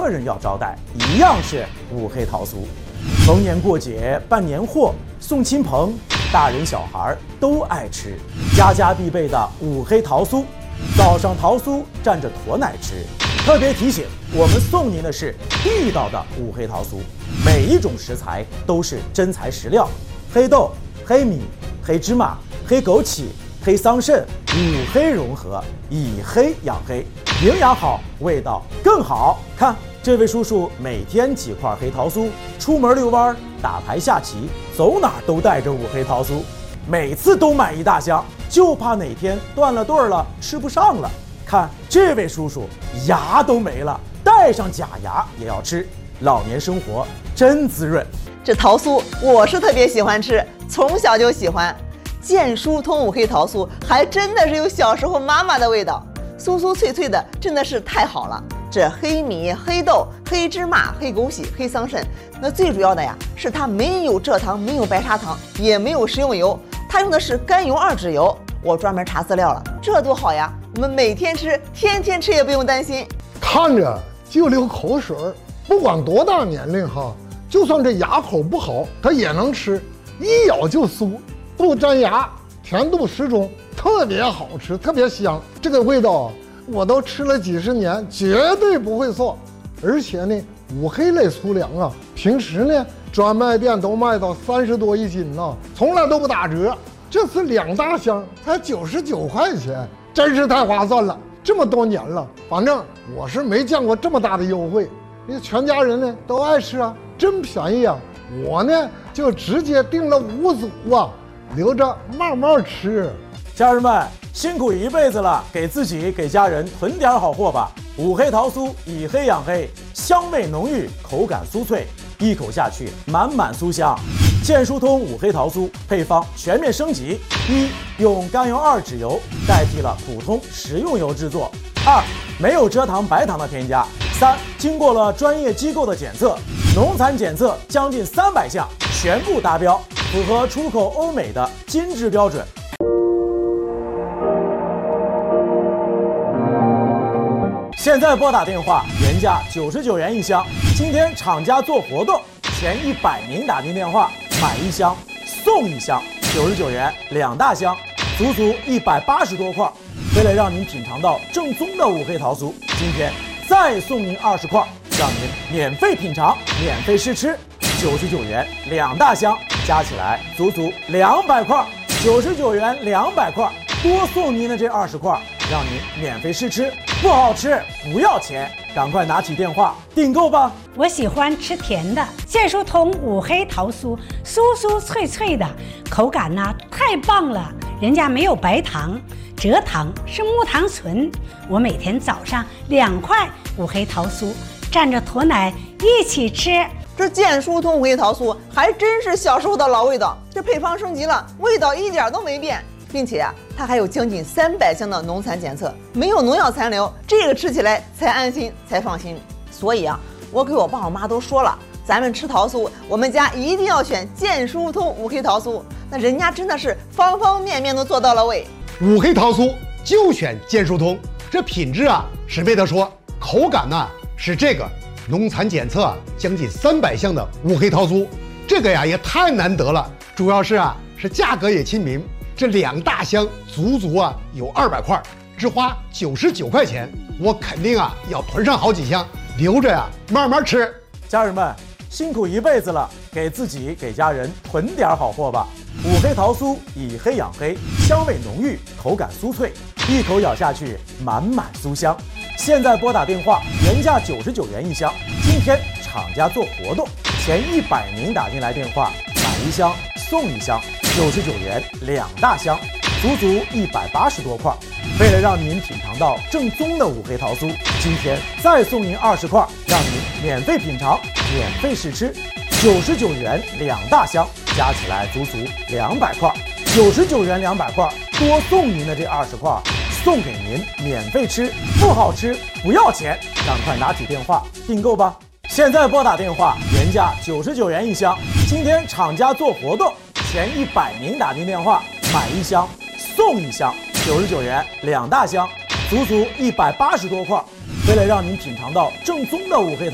个人要招待，一样是五黑桃酥。逢年过节办年货，送亲朋，大人小孩都爱吃，家家必备的五黑桃酥。早上桃酥蘸着驼奶吃。特别提醒，我们送您的是地道的五黑桃酥，每一种食材都是真材实料，黑豆、黑米、黑芝麻、黑枸杞、黑桑葚，五黑融合，以黑养黑，营养好，味道更好。看这位叔叔每天几块黑桃酥，出门遛弯、打牌下棋，走哪都带着五黑桃酥，每次都买一大箱，就怕哪天断了顿了吃不上了。看这位叔叔牙都没了，带上假牙也要吃，老年生活真滋润。 这桃酥我是特别喜欢吃，从小就喜欢。健疏通五黑桃酥还真的是有小时候妈妈的味道，酥酥脆脆的，真的是太好了。这黑米、黑豆、黑芝麻、黑枸杞、黑桑葚，那最主要的呀是它没有蔗糖，没有白砂糖，也没有食用油，它用的是甘油二酯油。我专门查资料了，这多好呀！我们每天吃，天天吃也不用担心。 看着就流口水，不管多大年龄哈，就算这牙口不好，它也能吃，一咬就酥，不粘牙，甜度适中，特别好吃，特别香。这个味道我都吃了几十年，绝对不会错。而且呢，五黑类粗粮啊，平时呢专卖店都卖到30多一斤呢，从来都不打折。这次2大箱才99块钱，真是太划算了。这么多年了，反正我是没见过这么大的优惠。你全家人呢都爱吃啊，真便宜啊！我呢就直接订了5组啊，留着慢慢吃。 家人们辛苦一辈子了，给自己给家人囤点好货吧。五黑桃酥以黑养黑，香味浓郁，口感酥脆，一口下去满满酥香。健疏通五黑桃酥配方全面升级：一、用甘油二酯油代替了普通食用油制作；二、没有蔗糖、白糖的添加；三、经过了专业机构的检测，农残检测将近300项，全部达标，符合出口欧美的金质标准。现在拨打电话，原价99元一箱，今天厂家做活动，前100名打进电话，买1箱送1箱，99元2大箱，足足180多块。为了让您品尝到正宗的五黑桃酥，今天再送您20块，让您免费品尝、免费试吃，99元2大箱，加起来足足200块，99元200块，多送您的这20块，让您免费试吃。不好吃不要钱，赶快拿起电话订购吧。 我喜欢吃甜的，健疏通五黑桃酥，酥酥脆脆的，口感呢太棒了。人家没有白糖、蔗糖，是木糖醇。我每天早上2块五黑桃酥，蘸着驼奶一起吃。 这健疏通五黑桃酥还真是小时候的老味道，这配方升级了，味道一点都没变。并且啊，它还有将近300项的农残检测，没有农药残留，这个吃起来才安心才放心。所以啊，我给我爸我妈都说了，咱们吃桃酥，我们家一定要选健疏通五黑桃酥。那人家真的是方方面面都做到了位。 五黑桃酥就选健疏通，这品质啊是没得说，口感呢是这个农残检测将近300项的五黑桃酥，这个呀也太难得了。主要是价格也亲民。这2大箱足足有200块，只花99块钱，我肯定要囤上好几箱，留着慢慢吃。 家人们辛苦一辈子了，给自己给家人囤点好货吧。五黑桃酥以黑养黑，香味浓郁，口感酥脆，一口咬下去满满酥香。现在拨打电话，原价99元一箱，今天厂家做活动，前100名打进来电话，买1箱送1箱，99元2大箱，足足180多块。为了让您品尝到正宗的五黑桃酥，今天再送您20块，让您免费品尝、免费试吃，99元2大箱，加起来足足200块，99元200块，多送您的这20块，送给您免费吃，不好吃不要钱，赶快拿起电话订购吧。现在拨打电话，原价99元一箱，今天厂家做活动，前100名打进电话，买1箱送1箱，99元2大箱，足足180多块。为了让您品尝到正宗的五黑桃。